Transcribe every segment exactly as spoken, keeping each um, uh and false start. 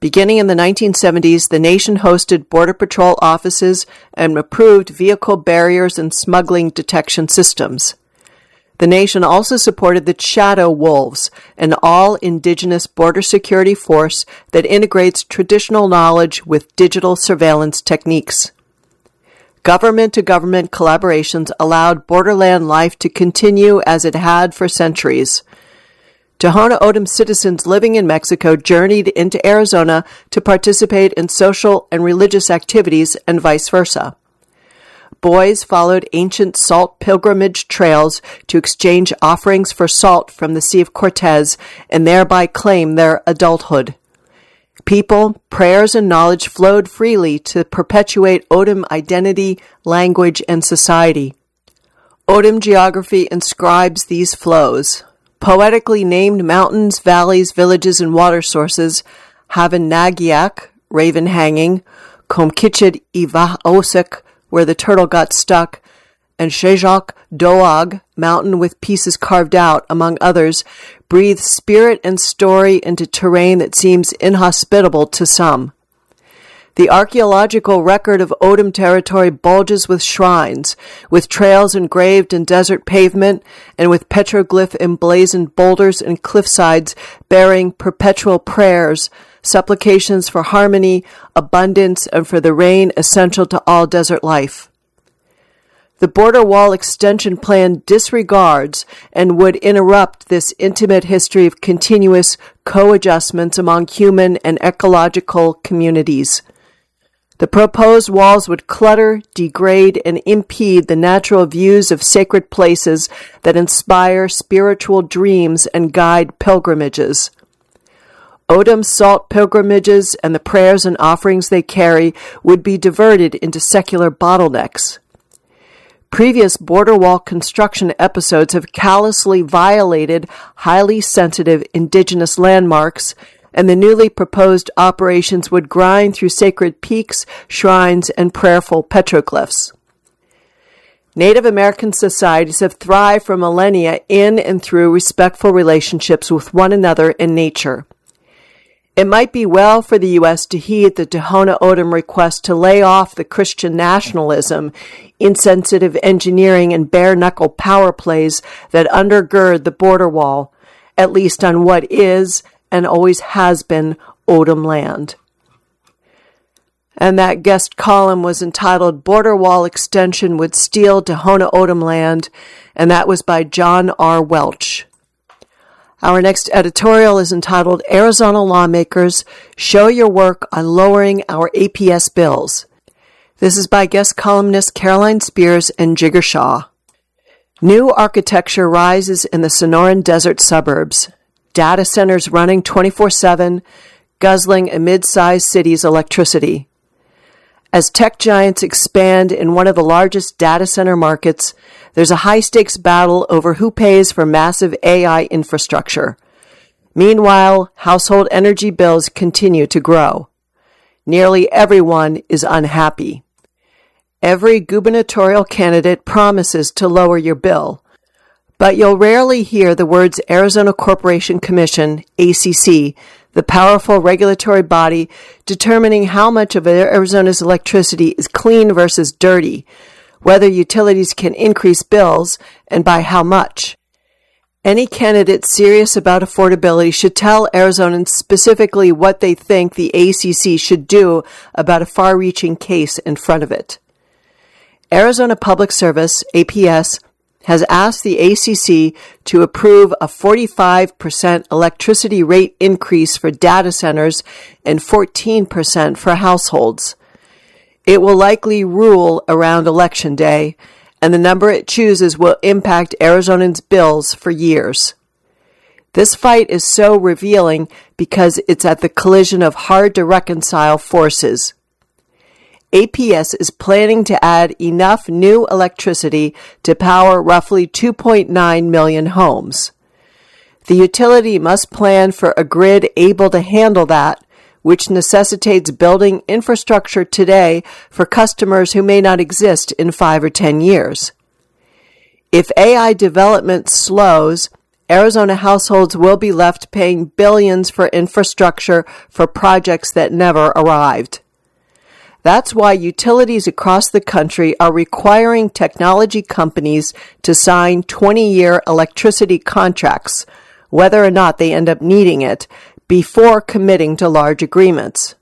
Beginning in the nineteen seventies, the nation hosted Border Patrol offices and approved vehicle barriers and smuggling detection systems. The nation also supported the Shadow Wolves, an all-indigenous border security force that integrates traditional knowledge with digital surveillance techniques. Government-to-government collaborations allowed borderland life to continue as it had for centuries. Tohono O'odham citizens living in Mexico journeyed into Arizona to participate in social and religious activities and vice versa. Boys followed ancient salt pilgrimage trails to exchange offerings for salt from the Sea of Cortez and thereby claim their adulthood. People, prayers, and knowledge flowed freely to perpetuate O'odham identity, language, and society. O'odham geography inscribes these flows. Poetically named mountains, valleys, villages, and water sources, Havennagiak, raven hanging, Comkichid Ivaosik, where the turtle got stuck, and Shejok Doag, mountain with pieces carved out, among others, breathe spirit and story into terrain that seems inhospitable to some. The archaeological record of O'odham territory bulges with shrines, with trails engraved in desert pavement, and with petroglyph emblazoned boulders and cliffsides bearing perpetual prayers, supplications for harmony, abundance, and for the rain essential to all desert life. The border wall extension plan disregards and would interrupt this intimate history of continuous co-adjustments among human and ecological communities. The proposed walls would clutter, degrade, and impede the natural views of sacred places that inspire spiritual dreams and guide pilgrimages. O'odham's salt pilgrimages and the prayers and offerings they carry would be diverted into secular bottlenecks. Previous border wall construction episodes have callously violated highly sensitive indigenous landmarks, and the newly proposed operations would grind through sacred peaks, shrines, and prayerful petroglyphs. Native American societies have thrived for millennia in and through respectful relationships with one another and nature. It might be well for the U S to heed the Tohono O'odham request to lay off the Christian nationalism, insensitive engineering, and bare-knuckle power plays that undergird the border wall, at least on what is and always has been O'odham land. And that guest column was entitled Border Wall Extension Would Steal Tohono O'odham Land, and that was by John R. Welch. Our next editorial is entitled Arizona Lawmakers, Show Your Work on Lowering Our A P S Bills. This is by guest columnist Caroline Spears and Jigger Shaw. New architecture rises in the Sonoran desert suburbs. Data centers running twenty-four seven, guzzling a mid-sized city's electricity. As tech giants expand in one of the largest data center markets, there's a high-stakes battle over who pays for massive A I infrastructure. Meanwhile, household energy bills continue to grow. Nearly everyone is unhappy. Every gubernatorial candidate promises to lower your bill, but you'll rarely hear the words Arizona Corporation Commission, A C C, the powerful regulatory body determining how much of Arizona's electricity is clean versus dirty, whether utilities can increase bills, and by how much. Any candidate serious about affordability should tell Arizonans specifically what they think the A C C should do about a far-reaching case in front of it. Arizona Public Service, A P S, has asked the A C C to approve a forty-five percent electricity rate increase for data centers and fourteen percent for households. It will likely rule around Election Day, and the number it chooses will impact Arizonans' bills for years. This fight is so revealing because it's at the collision of hard-to-reconcile forces. A P S is planning to add enough new electricity to power roughly two point nine million homes. The utility must plan for a grid able to handle that, which necessitates building infrastructure today for customers who may not exist in five or ten years. If A I development slows, Arizona households will be left paying billions for infrastructure for projects that never arrived. That's why utilities across the country are requiring technology companies to sign twenty-year electricity contracts, whether or not they end up needing it, before committing to large agreements.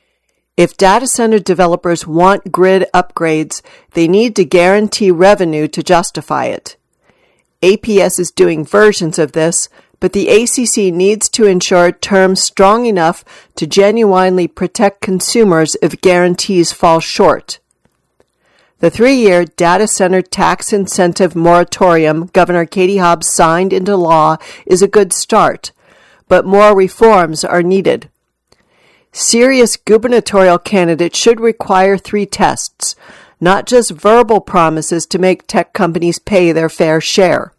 If data center developers want grid upgrades, they need to guarantee revenue to justify it. A P S is doing versions of this, but the A C C needs to ensure terms strong enough to genuinely protect consumers if guarantees fall short. The three-year data center tax incentive moratorium Governor Katie Hobbs signed into law is a good start, but more reforms are needed. Serious gubernatorial candidates should require three tests, not just verbal promises to make tech companies pay their fair share.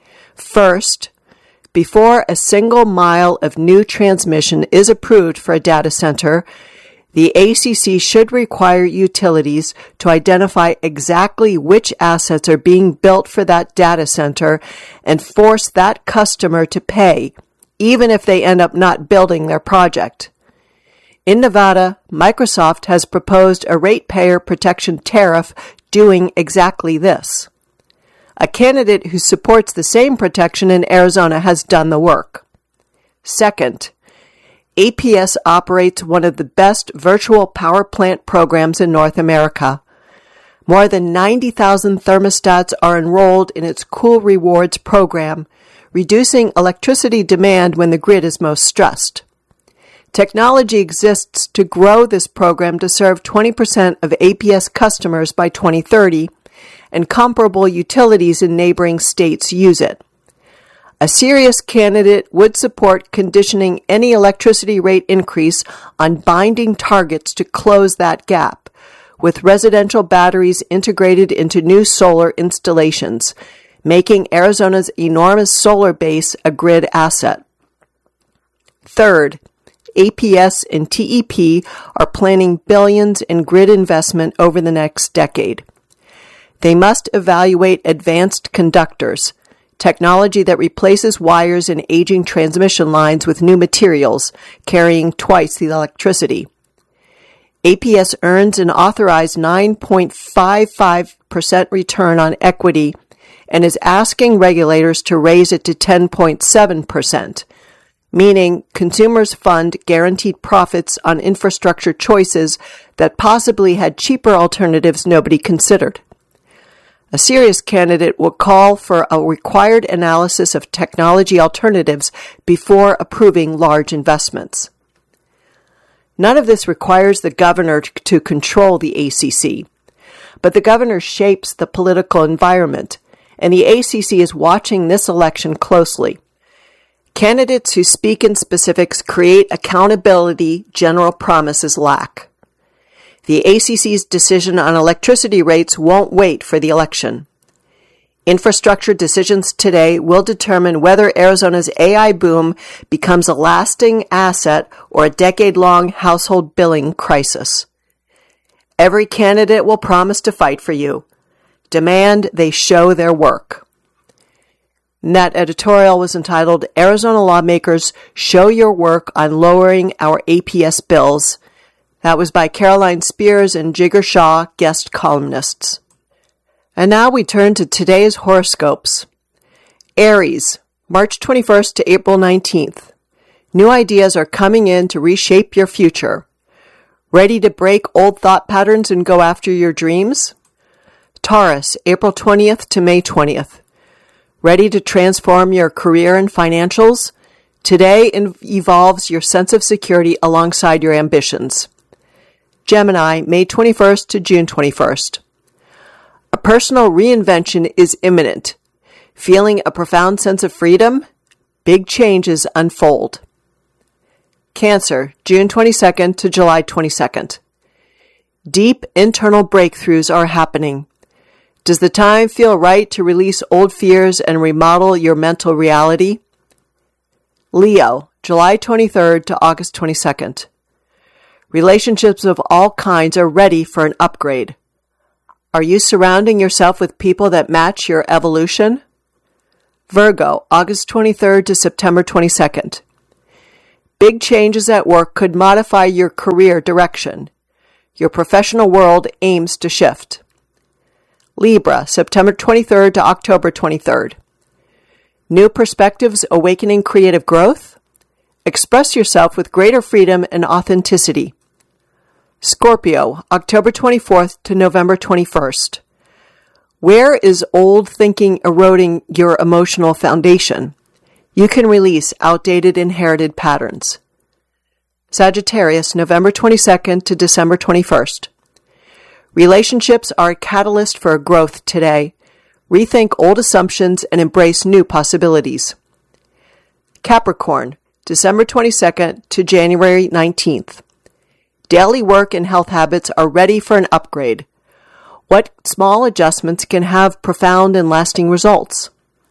First, before a single mile of new transmission is approved for a data center, the A C C should require utilities to identify exactly which assets are being built for that data center and force that customer to pay, even if they end up not building their project. In Nevada, Microsoft has proposed a ratepayer protection tariff doing exactly this. A candidate who supports the same protection in Arizona has done the work. Second, A P S operates one of the best virtual power plant programs in North America. More than ninety thousand thermostats are enrolled in its Cool Rewards program, reducing electricity demand when the grid is most stressed. Technology exists to grow this program to serve twenty percent of A P S customers by twenty thirty, and comparable utilities in neighboring states use it. A serious candidate would support conditioning any electricity rate increase on binding targets to close that gap, with residential batteries integrated into new solar installations, making Arizona's enormous solar base a grid asset. Third, A P S and T E P are planning billions in grid investment over the next decade. They must evaluate advanced conductors, technology that replaces wires in aging transmission lines with new materials, carrying twice the electricity. A P S earns an authorized nine point five five percent return on equity and is asking regulators to raise it to ten point seven percent, meaning consumers fund guaranteed profits on infrastructure choices that possibly had cheaper alternatives nobody considered. A serious candidate will call for a required analysis of technology alternatives before approving large investments. None of this requires the governor to control the A C C, but the governor shapes the political environment, and the A C C is watching this election closely. Candidates who speak in specifics create accountability general promises lack. The A C C's decision on electricity rates won't wait for the election. Infrastructure decisions today will determine whether Arizona's A I boom becomes a lasting asset or a decade-long household billing crisis. Every candidate will promise to fight for you. Demand they show their work. And that editorial was entitled, Arizona Lawmakers Show Your Work on Lowering Our A P S Bills. That was by Caroline Spears and Jigger Shaw, guest columnists. And now we turn to today's horoscopes. Aries, March twenty-first to April nineteenth. New ideas are coming in to reshape your future. Ready to break old thought patterns and go after your dreams? Taurus, April twentieth to May twentieth. Ready to transform your career and financials? Today evolves your sense of security alongside your ambitions. Gemini, May twenty-first to June twenty-first. A personal reinvention is imminent. Feeling a profound sense of freedom? Big changes unfold. Cancer, June twenty-second to July twenty-second. Deep internal breakthroughs are happening. Does the time feel right to release old fears and remodel your mental reality? Leo, July twenty-third to August twenty-second. Relationships of all kinds are ready for an upgrade. Are you surrounding yourself with people that match your evolution? Virgo, August twenty-third to September twenty-second. Big changes at work could modify your career direction. Your professional world aims to shift. Libra, September twenty-third to October twenty-third. New perspectives awakening creative growth. Express yourself with greater freedom and authenticity. Scorpio, October twenty-fourth to November twenty-first. Where is old thinking eroding your emotional foundation? You can release outdated inherited patterns. Sagittarius, November twenty-second to December twenty-first. Relationships are a catalyst for growth today. Rethink old assumptions and embrace new possibilities. Capricorn, December twenty-second to January nineteenth. Daily work and health habits are ready for an upgrade. What small adjustments can have profound and lasting results?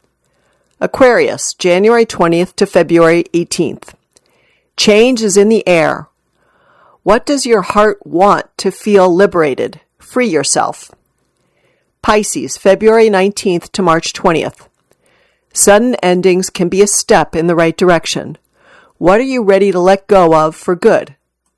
Aquarius, January twentieth to February eighteenth. Change is in the air. What does your heart want to feel liberated? Free yourself. Pisces, February nineteenth to March twentieth. Sudden endings can be a step in the right direction. What are you ready to let go of for good?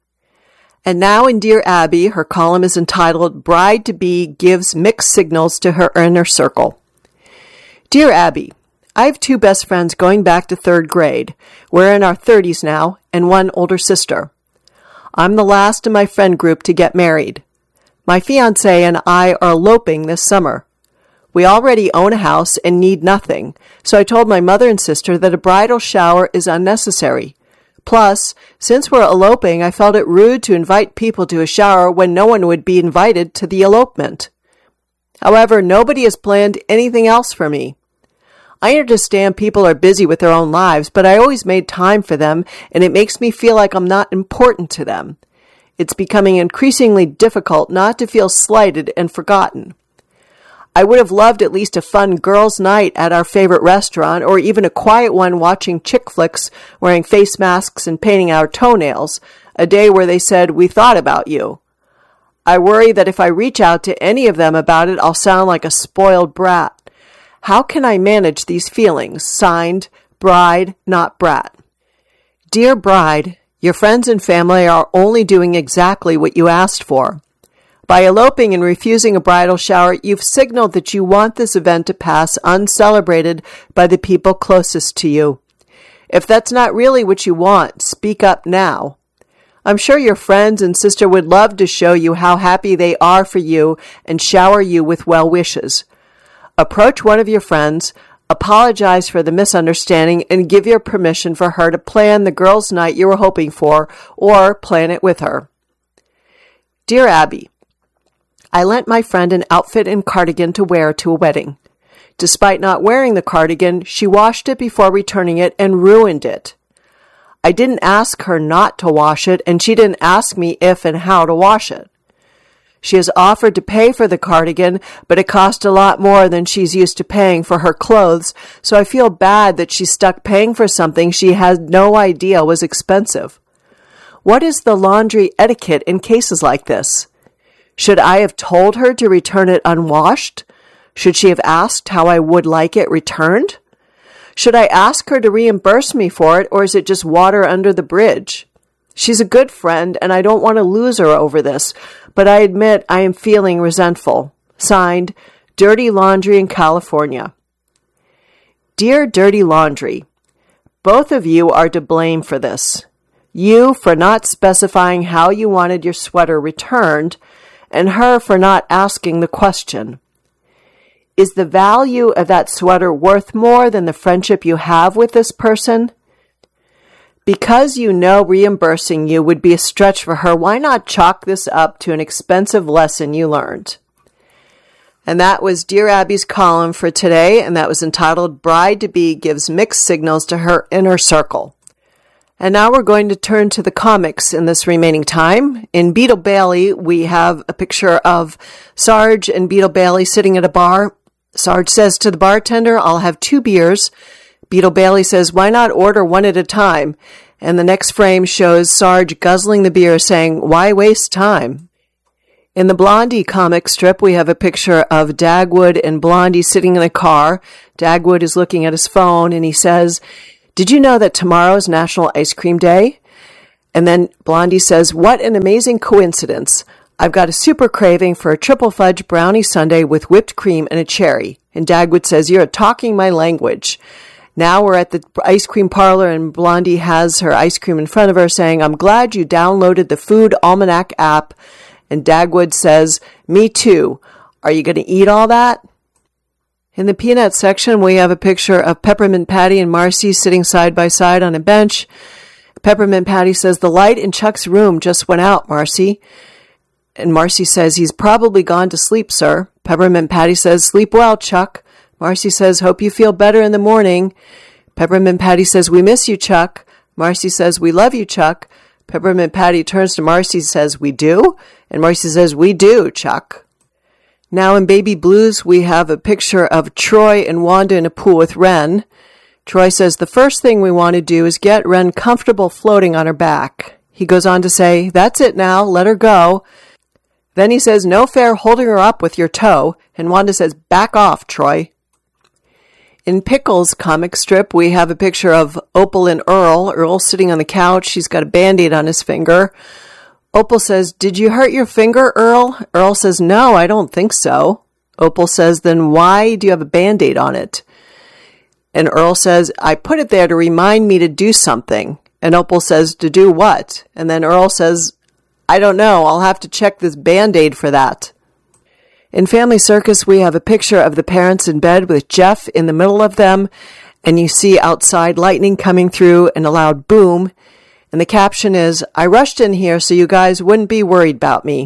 And now in Dear Abby, her column is entitled Bride-to-Be Gives Mixed Signals to Her Inner Circle. Dear Abby, I have two best friends going back to third grade. We're in our thirties now, and one older sister. I'm the last in my friend group to get married. My fiancé and I are eloping this summer. We already own a house and need nothing, so I told my mother and sister that a bridal shower is unnecessary. Plus, since we're eloping, I felt it rude to invite people to a shower when no one would be invited to the elopement. However, nobody has planned anything else for me. I understand people are busy with their own lives, but I always made time for them, and it makes me feel like I'm not important to them. It's becoming increasingly difficult not to feel slighted and forgotten. I would have loved at least a fun girls' night at our favorite restaurant, or even a quiet one watching chick flicks, wearing face masks and painting our toenails, a day where they said, "We thought about you." I worry that if I reach out to any of them about it, I'll sound like a spoiled brat. How can I manage these feelings? Signed, Bride, not Brat. Dear Bride, your friends and family are only doing exactly what you asked for. By eloping and refusing a bridal shower, you've signaled that you want this event to pass uncelebrated by the people closest to you. If that's not really what you want, speak up now. I'm sure your friends and sister would love to show you how happy they are for you and shower you with well wishes. Approach one of your friends, apologize for the misunderstanding, and give your permission for her to plan the girls' night you were hoping for, or plan it with her. Dear Abby, I lent my friend an outfit and cardigan to wear to a wedding. Despite not wearing the cardigan, she washed it before returning it and ruined it. I didn't ask her not to wash it, and she didn't ask me if and how to wash it. She has offered to pay for the cardigan, but it cost a lot more than she's used to paying for her clothes, so I feel bad that she's stuck paying for something she had no idea was expensive. What is the laundry etiquette in cases like this? Should I have told her to return it unwashed? Should she have asked how I would like it returned? Should I ask her to reimburse me for it, or is it just water under the bridge? She's a good friend, and I don't want to lose her over this, but I admit I am feeling resentful. Signed, Dirty Laundry in California. Dear Dirty Laundry, both of you are to blame for this. You for not specifying how you wanted your sweater returned, and her for not asking the question. Is the value of that sweater worth more than the friendship you have with this person? Because you know reimbursing you would be a stretch for her, why not chalk this up to an expensive lesson you learned? And that was Dear Abby's column for today, and that was entitled Bride-to-Be Gives Mixed Signals to Her Inner Circle. And now we're going to turn to the comics in this remaining time. In Beetle Bailey, we have a picture of Sarge and Beetle Bailey sitting at a bar. Sarge says to the bartender, "I'll have two beers." Beetle Bailey says, "Why not order one at a time?" And the next frame shows Sarge guzzling the beer saying, "Why waste time?" In the Blondie comic strip, we have a picture of Dagwood and Blondie sitting in a car. Dagwood is looking at his phone and he says, "Did you know that tomorrow is National Ice Cream Day?" And then Blondie says, "What an amazing coincidence. I've got a super craving for a triple fudge brownie sundae with whipped cream and a cherry." And Dagwood says, "You're talking my language." Now we're at the ice cream parlor and Blondie has her ice cream in front of her saying, "I'm glad you downloaded the Food Almanac app." And Dagwood says, "Me too. Are you going to eat all that?" In the peanut section, we have a picture of Peppermint Patty and Marcy sitting side by side on a bench. Peppermint Patty says, "The light in Chuck's room just went out, Marcy." And Marcy says, "He's probably gone to sleep, sir." Peppermint Patty says, "Sleep well, Chuck." Marcy says, "Hope you feel better in the morning." Peppermint Patty says, "We miss you, Chuck." Marcy says, "We love you, Chuck." Peppermint Patty turns to Marcy and says, "We do?" And Marcy says, "We do, Chuck." Now in Baby Blues, we have a picture of Troy and Wanda in a pool with Ren. Troy says, "The first thing we want to do is get Ren comfortable floating on her back." He goes on to say, "That's it now, let her go." Then he says, "No fair holding her up with your toe." And Wanda says, "Back off, Troy." In Pickles comic strip, we have a picture of Opal and Earl. Earl sitting on the couch. He's got a Band-Aid on his finger. Opal says, "Did you hurt your finger, Earl?" Earl says, "No, I don't think so." Opal says, "Then why do you have a Band-Aid on it?" And Earl says, "I put it there to remind me to do something." And Opal says, "To do what?" And then Earl says, "I don't know. I'll have to check this Band-Aid for that." In Family Circus, we have a picture of the parents in bed with Jeff in the middle of them, and you see outside lightning coming through and a loud boom, and the caption is, "I rushed in here so you guys wouldn't be worried about me."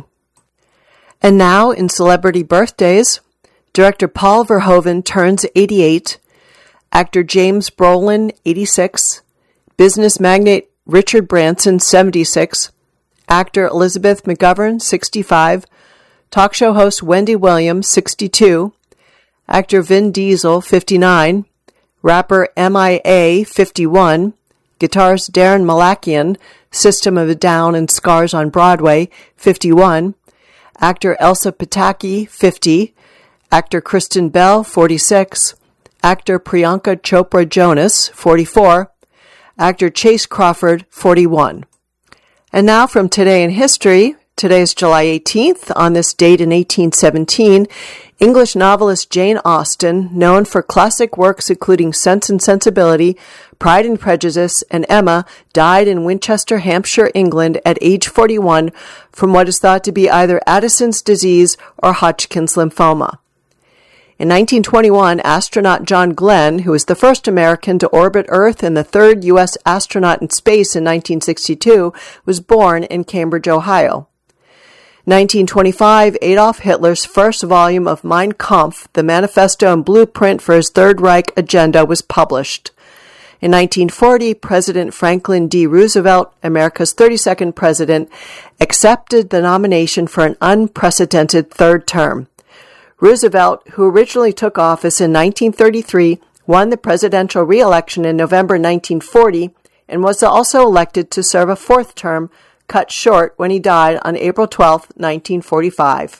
And now, in celebrity birthdays, director Paul Verhoeven turns eighty-eight, actor James Brolin, eighty-six, business magnate Richard Branson, seventy-six, actor Elizabeth McGovern, sixty-five, talk show host Wendy Williams, sixty-two, actor Vin Diesel, fifty-nine, rapper M I A, fifty-one, guitarist Darren Malakian, System of a Down and Scars on Broadway, fifty-one, actor Elsa Pataki, fifty, actor Kristen Bell, forty-six, actor Priyanka Chopra Jonas, forty-four, actor Chase Crawford, forty-one. And now from Today in History. Today is July eighteenth. On this date in eighteen seventeen, English novelist Jane Austen, known for classic works including Sense and Sensibility, Pride and Prejudice, and Emma, died in Winchester, Hampshire, England at age forty-one from what is thought to be either Addison's disease or Hodgkin's lymphoma. In nineteen twenty-one, astronaut John Glenn, who was the first American to orbit Earth and the third U S astronaut in space in nineteen sixty-two, was born in Cambridge, Ohio. nineteen twenty-five, Adolf Hitler's first volume of Mein Kampf, the manifesto and blueprint for his Third Reich agenda, was published. In nineteen forty, President Franklin D. Roosevelt, America's thirty-second president, accepted the nomination for an unprecedented third term. Roosevelt, who originally took office in nineteen thirty-three, won the presidential re-election in November nineteen forty and was also elected to serve a fourth term, cut short when he died on April twelfth, nineteen forty-five.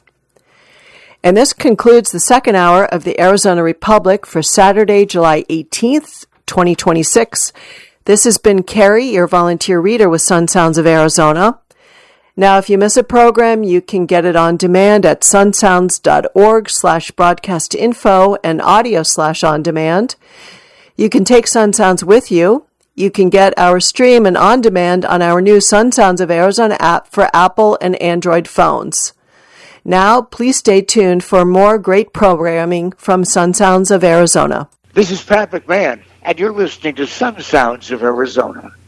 And this concludes the second hour of the Arizona Republic for Saturday, July eighteenth, twenty twenty-six. This has been Carrie, your volunteer reader with Sun Sounds of Arizona. Now, if you miss a program, you can get it on demand at sunsounds.org slash broadcast info and audio slash on demand. You can take Sun Sounds with you. You can get our stream and on demand on our new Sun Sounds of Arizona app for Apple and Android phones. Now, please stay tuned for more great programming from Sun Sounds of Arizona. This is Pat McMahon, and you're listening to Sun Sounds of Arizona.